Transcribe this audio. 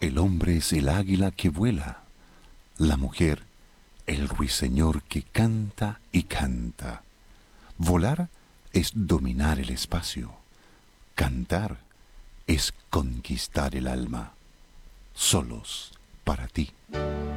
El hombre es el águila que vuela, la mujer el ruiseñor que canta y canta. Volar es dominar el espacio, cantar es conquistar el alma, solos para ti.